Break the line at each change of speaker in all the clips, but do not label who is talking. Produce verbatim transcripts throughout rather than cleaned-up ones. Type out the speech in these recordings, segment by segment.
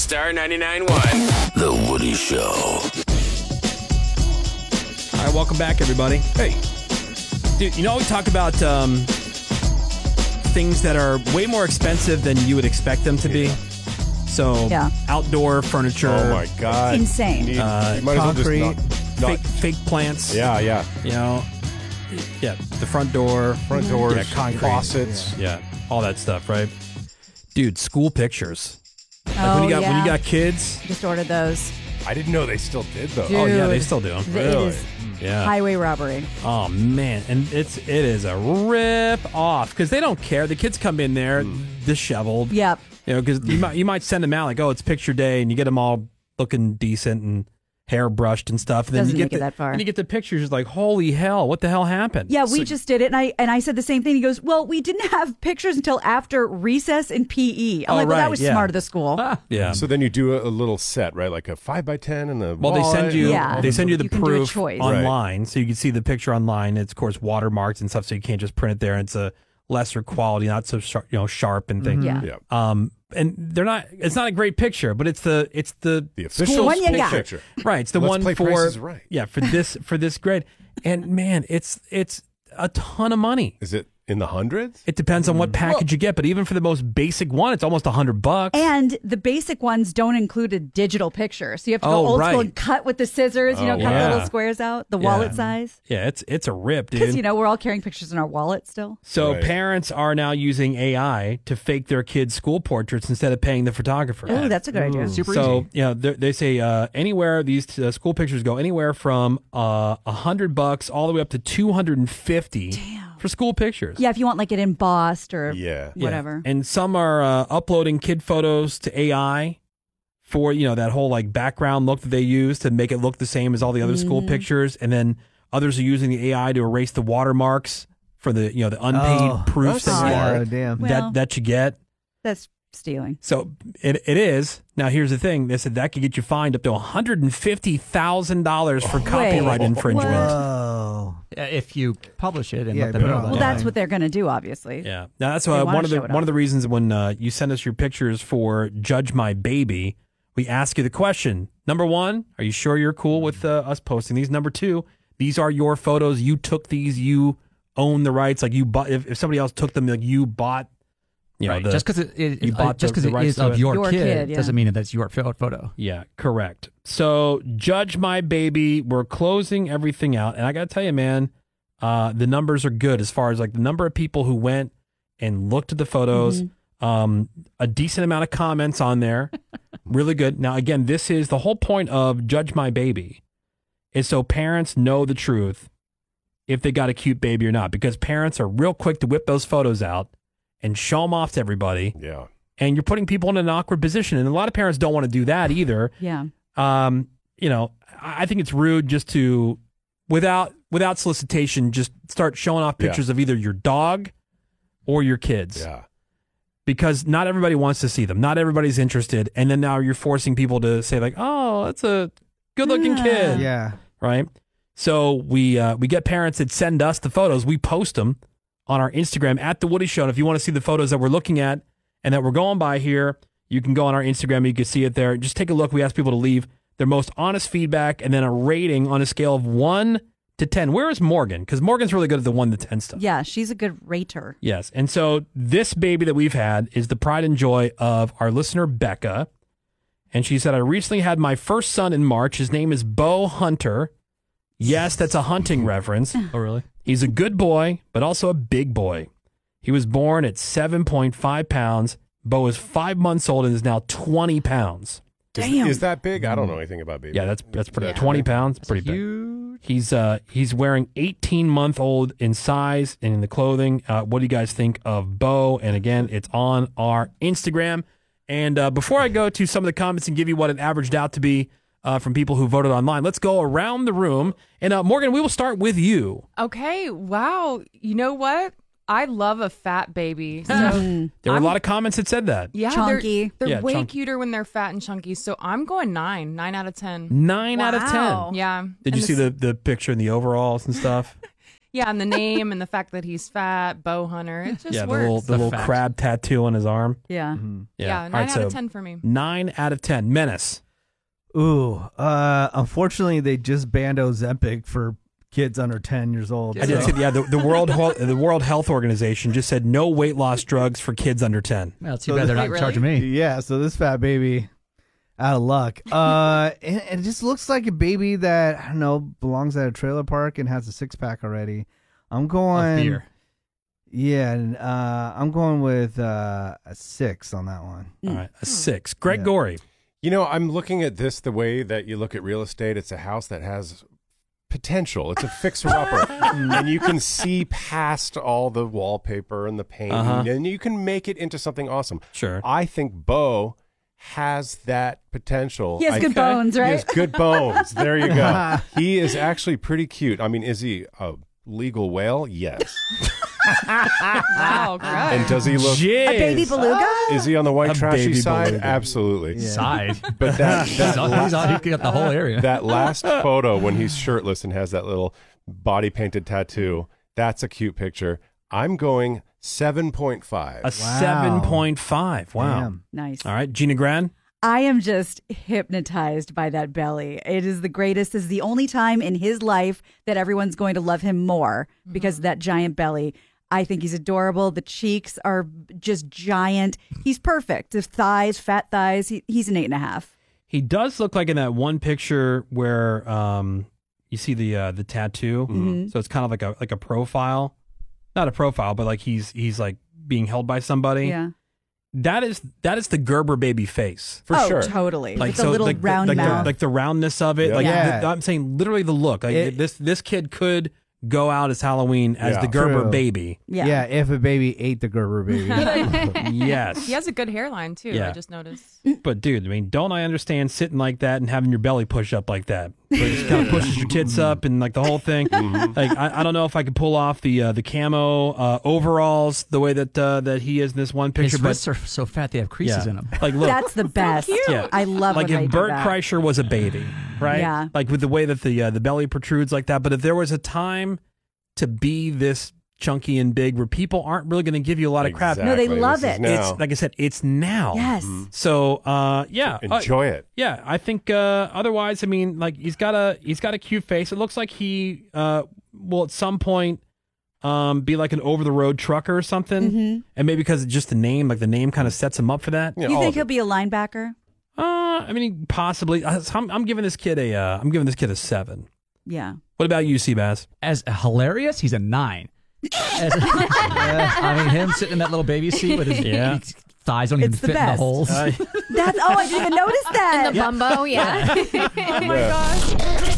Star ninety-nine point one. The Woody Show.
All right, welcome back, everybody.
Hey.
Dude, you know, we talk about um, things that are way more expensive than you would expect them to be. So,
Yeah.
outdoor furniture.
Oh, my God.
Insane.
You, need-
Uh,
you might
concrete,
as well just not, not
fake, fake plants.
Yeah, yeah.
You know, yeah, the front door.
Front doors,
Yeah, concrete.
faucets.
Yeah, all that stuff, right? Dude, school pictures. Like
Oh,
when you got
yeah.
when you got kids.
Just ordered those.
I didn't know they still did those.
Dude.
Oh yeah, they still do them.
It is
Yeah.
highway robbery.
Oh man, and it's it is a rip off because they don't care. The kids come in there disheveled.
Yep.
You know, because you might you might send them out like, oh, it's picture day, and you get them all looking decent and hair brushed and stuff. And then
Doesn't
you get
make it
the,
that far.
And you get the pictures, it's like, holy hell, what the hell happened?
Yeah, we
So-
just did it, and I and I said the same thing. He goes, "Well, we didn't have pictures until after recess in P E." I'm
Oh,
like, "Well,
right,
that was
yeah.
smart of the school."
yeah.
So then you do a, a little set, right? Like a five by ten and a
Well, they
wallet.
send you
Yeah.
they send you the
You can do a
proof
choice.
online, so you can see the picture online. It's of course watermarked and stuff, so you can't just print it there. It's a lesser quality, not so sharp, you know, sharp and things.
Yeah.
Yeah.
Um, and they're not. It's not a great picture, but it's the it's the
The official
school
one you got.
picture.
right. It's the
Let's
one
play
for
Price is Right.
yeah for this for this grade. And man, it's it's a ton of money.
Is it in the hundreds?
It depends on what package you get, but even for the most basic one, it's almost a hundred bucks.
And the basic ones don't include a digital picture, so you have to go
Oh,
old
right.
school and cut with the scissors. You know,
Oh,
cut the
wow.
little squares out, the
Yeah.
wallet size.
yeah, it's it's a rip,
Because
dude.
you know we're all carrying pictures in our wallet still.
So
Right.
parents are now using A I to fake their kids' school portraits instead of paying the photographer.
Oh, that's a good idea.
Super
so
easy.
you know they they say uh, anywhere these uh, school pictures go anywhere from uh, a hundred bucks all the way up to two hundred and fifty for school pictures.
Yeah, if you want like it embossed or
Yeah.
Yeah.
whatever.
And some are uh, uploading kid photos to A I for you know that whole like background look that they use to make it look the same as all the other school
Mm.
pictures, and then others are using the A I to erase the watermarks for the you know the unpaid
Oh,
proofs
that's
that, you,
smart.
Oh, damn.
Well-
that that you get.
That's stealing.
So it it is. Now here's the thing. They said that could get you fined up to one hundred fifty thousand dollars for copyright
Wait,
infringement.
what?
Oh.
If you publish it and
Yeah,
let them
put it
know.
online.
Well,
that.
that's what they're going to do, obviously.
Yeah. Now that's
They
uh,
wanna
one of the
show it
one
off.
of the reasons when uh, you send us your pictures for Judge My Baby, we ask you the question. Number one, are you sure you're cool with uh, us posting these? Number two, these are your photos. You took these. You own the rights. Like you bought. If, if somebody else took them, like you bought. You know,
Right.
the,
just because it, it,
you
uh,
bought
just
the-
'cause
the
it
rights
is
to
of
it.
your,
Your
kid,
kid, yeah.
doesn't mean that that's your pho- photo.
Yeah, correct. So, Judge My Baby, we're closing everything out. And I got to tell you, man, uh, the numbers are good as far as like the number of people who went and looked at the photos.
Mm-hmm.
Um, a decent amount of comments on there. Really good. Now, again, this is the whole point of Judge My Baby is so parents know the truth if they got a cute baby or not, because parents are real quick to whip those photos out and show them off to everybody.
Yeah.
And you're putting people in an awkward position. And a lot of parents don't want to do that either.
Yeah.
Um, you know, I I think it's rude just to, without without solicitation, just start showing off
Yeah.
pictures of either your dog or your kids.
Yeah.
Because not everybody wants to see them. Not everybody's interested. And then now you're forcing people to say like, oh, that's a good looking
Yeah.
kid.
Yeah.
Right. So we uh, we get parents that send us the photos. We post them on our Instagram at The Woody Show. And if you want to see the photos that we're looking at and that we're going by here, you can go on our Instagram and you can see it there. Just take a look. We ask people to leave their most honest feedback and then a rating on a scale of one to ten. Where is Morgan? Because Morgan's really good at the one to ten stuff.
Yeah, she's a good rater.
Yes. And so this baby that we've had is the pride and joy of our listener, Becca. And she said, I recently had my first son in March. His name is Bo Hunter. Yes, that's a hunting reference.
Oh, really?
He's a good boy, but also a big boy. He was born at seven point five pounds. Bo is five months old and is now twenty pounds.
Is,
Damn.
is that big? I don't know anything about baby.
Yeah, that's that's pretty.
Yeah.
twenty pounds, pretty big.
Huge.
He's uh he's wearing eighteen month old in size and in the clothing. Uh, what do you guys think of Bo? And again, it's on our Instagram. And uh, before I go to some of the comments and give you what it averaged out to be uh, from people who voted online, let's go around the room. And uh, Morgan, we will start with you.
Okay. Wow. You know what? I love a fat baby. So
Mm.
There were
I'm-
a lot of comments that said that.
yeah,
Chunky.
they're, they're
Yeah,
way
chunky.
cuter when they're fat and chunky. So I'm going nine, nine out of ten.
Nine out of
Wow.
ten.
Yeah.
Did
And
you see
this-
the, the picture in the overalls and stuff?
Yeah, and the name and the fact that he's fat, bow hunter. It just
yeah, the
works.
little, the
The
little
fact.
crab tattoo on his arm.
Yeah.
yeah,
All
nine
right,
out
so
of ten for me.
Nine out of ten. Menace.
Ooh, uh, unfortunately, they just banned Ozempic for kids under ten years old.
I did
so-
see. Yeah, the, the World Hel- the World Health Organization just said no weight loss drugs for kids under ten.
Well, too
So
bad they're
Wait,
not in charge of
really?
me.
Yeah, so this fat baby, out of luck. Uh, and, and it just looks like a baby that, I don't know, belongs at a trailer park and has a six pack already. I'm
Of
going.
fear.
Yeah, and, uh, I'm going with uh, a six on that one.
All right, a six. Greg Gorey.
You know, I'm looking at this the way that you look at real estate. It's a house that has potential. It's a fixer-upper. And you can see past all the wallpaper and the paint,
Uh-huh.
and you can make it into something awesome.
Sure.
I think Bo has that potential.
He has
I-
good bones,
He
right?
has good bones. There you go. He is actually pretty cute. I mean, is he a legal whale? Yes.
Wow, great.
And does he look...
Jeez.
A baby beluga?
Is he on the white
A
trashy
baby
side?
beluga.
Absolutely.
Side.
But that, that
So he's on, he got the whole area.
that last photo when he's shirtless and has that little body painted tattoo, that's a cute picture. I'm going seven point five.
A seven point five. Wow.
Damn.
Nice.
All right, Gina Gran.
I am just hypnotized by that belly. It is the greatest. This is the only time in his life that everyone's going to love him more because of that giant belly. I think he's adorable. The cheeks are just giant. He's perfect. The thighs, fat thighs. He, he's an eight and a half.
He does look like in that one picture where um you see the uh, the tattoo.
Mm-hmm.
So it's kind of like a like a profile, not a profile, but like he's he's like being held by somebody.
Yeah.
That is that is the Gerber baby face.
For
oh,
sure.
totally.
Like
With the
so,
little
like, the-
round
like
mouth.
The, like the roundness of it.
Yeah.
Like
Yeah.
the- I'm saying, literally the look. Like
It-
this this kid could go out as Halloween as
Yeah.
the Gerber
True.
baby.
yeah.
Yeah, if a baby ate the Gerber baby.
Yes.
He has a good hairline too.
Yeah.
I just noticed.
But dude, I mean, don't I understand sitting like that and having your belly push up like that? Where it just kind of pushes your tits up and like the whole thing. Like I, I don't know if I could pull off the uh, the camo uh, overalls the way that uh, that he is in this one picture.
His wrists are so fat they have
but
creases
yeah,
in them.
like look,
That's the best.
Yeah.
I love
like
when they
if
do
Bert
that.
Kreischer was a baby, right?
Yeah.
Like with the way that the uh, the belly protrudes like that. But if there was a time to be this chunky and big where people aren't really going to give you a lot of crap,
No, they
Exactly.
love
This is
it.
now.
it's like I said, it's now.
Yes.
So uh, yeah, uh,
Enjoy it.
yeah, I think uh, otherwise, I mean, like he's got a he's got a cute face. It looks like he uh, will at some point um, be like an over the road trucker or something,
Mm-hmm.
and maybe because of just the name, like the name kind of sets him up for that.
Yeah,
You
all
think
of
he'll
it.
be a linebacker?
Uh, I mean, possibly. I- I'm, I'm giving this kid a uh, I'm giving this kid a seven.
Yeah.
What about you, Seabass?
As hilarious, he's a nine. As, I mean, him sitting in that little baby seat with his,
Yeah.
his thighs don't even
It's the
fit in the
best.
holes.
Uh,
That's oh, I didn't even notice that.
The bumbo, yeah.
Oh my gosh.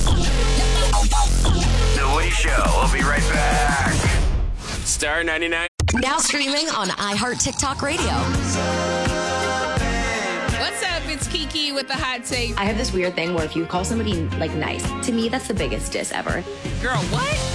The Woody Show. We'll be right back. Star ninety-nine.
Now streaming on iHeart TikTok Radio.
What's up? It's Kiki with the hot take.
I have this weird thing where if you call somebody like nice, to me that's the biggest diss ever.
Girl, what?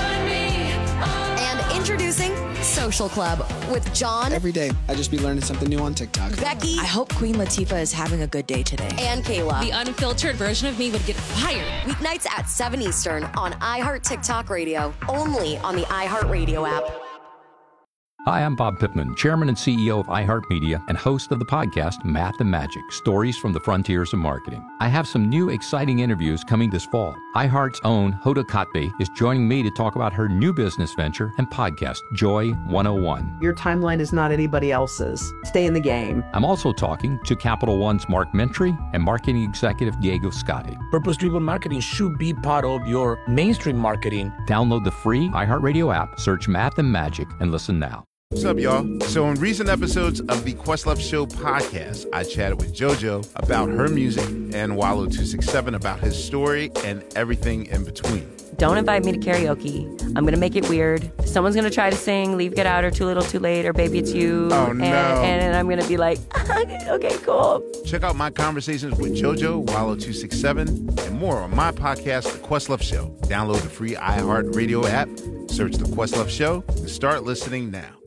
And introducing Social Club with John,
Every day, I just be learning something new on TikTok.
Becky,
I hope Queen Latifah is having a good day today.
and Kayla.
The unfiltered version of me would get fired.
Weeknights at seven Eastern on iHeart TikTok Radio, only on the iHeart Radio app.
Hi, I'm Bob Pittman, Chairman and C E O of iHeartMedia and host of the podcast Math and Magic, Stories from the Frontiers of Marketing. I have some new exciting interviews coming this fall. iHeart's own Hoda Kotb is joining me to talk about her new business venture and podcast, Joy one oh one.
Your timeline is not anybody else's. Stay in the game.
I'm also talking to Capital One's Mark Mentry and marketing executive Diego Scotti.
Purpose-driven marketing should be part of your mainstream marketing.
Download the free iHeartRadio app, search Math and Magic, and listen now.
What's up, y'all? So in recent episodes of the Questlove Show podcast, I chatted with JoJo about her music and Wallow two sixty-seven about his story and everything in between.
Don't invite me to karaoke. I'm going to make it weird. Someone's going to try to sing Leave, Get Out, or Too Little, Too Late, or Baby It's You.
Oh,
and,
no.
And I'm going to be like, okay, cool.
Check out my conversations with JoJo, Wallow two sixty-seven, and more on my podcast, The Questlove Show. Download the free iHeartRadio app, search The Questlove Show, and start listening now.